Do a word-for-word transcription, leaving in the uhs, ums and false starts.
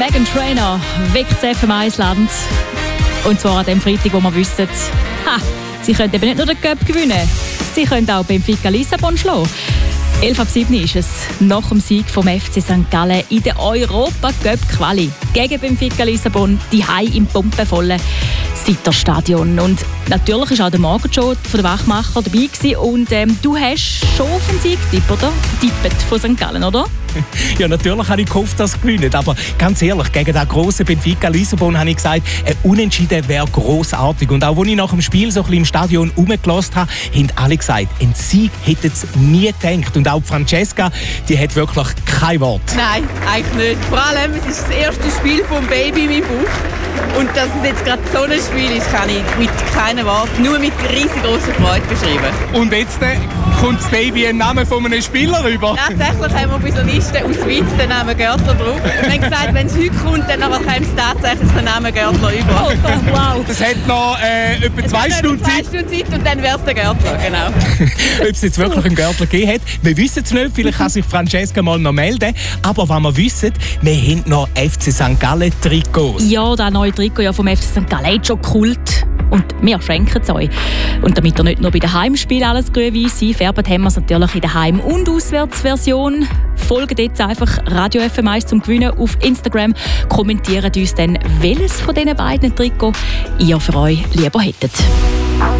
Meghan Trainor weckt das F M eins Land. Und zwar an dem Freitag, wo wir wissen, ha, sie können eben nicht nur den Cup gewinnen, sie können auch Benfica Lissabon schlagen. elf ab sieben ist es, nach dem Sieg vom F C Sankt Gallen in der Europa-Cup-Quali gegen Benfica Lissabon, die Hai im pumpenvollen Sitter-Stadion. Und natürlich war auch der Morgenshow von der Wachmacher dabei gewesen. Und ähm, du hast schon auf den Sieg getippt, oder? Tippet von Sankt Gallen, oder? Ja, natürlich habe ich gehofft, dass sie gewinnen. Aber ganz ehrlich, gegen den grossen Benfica Lissabon habe ich gesagt, ein Unentschieden wäre grossartig. Und auch als ich nach dem Spiel so ein bisschen im Stadion rumgelassen habe, haben alle gesagt, ein Sieg hätten sie nie gedacht. Und auch Francesca, die hat wirklich kein Wort. Nein, eigentlich nicht. Vor allem, es ist das erste Spiel vom Baby in meinem Bauch. Und dass es jetzt gerade so ein Spiel ist, kann ich mit keinem Wort, nur mit riesengroßer Freude beschreiben. Und jetzt äh, kommt das Baby einen Namen von einem Spieler rüber? Tatsächlich haben wir bei so einer Liste aus Weiz den Namen Görtler drauf. Und wir haben gesagt, wenn es heute kommt, dann kommt es tatsächlich den Namen Görtler über. Oh, wow. Das hat noch äh, etwa zwei Stunden Zeit. Zwei Stunden Zeit und dann wäre es der Görtler, genau. Ob es jetzt wirklich einen Görtler gegeben hat, wir wissen es nicht. Vielleicht kann sich Francesca mal noch melden. Aber was wir wissen, wir haben noch F C Sankt Gallen Trikots. Ja, das neue Trikot ja vom F C Sankt Gallen ist schon Kult. Und wir schenken es euch. Und damit ihr nicht nur bei den Heimspielen alles grün-weiss einfärbt, haben wir es natürlich in der Heim- und Auswärtsversion. Folgt jetzt einfach Radio F M eins zum Gewinnen auf Instagram. Kommentiert uns dann, welches von diesen beiden Trikots ihr für euch lieber hättet.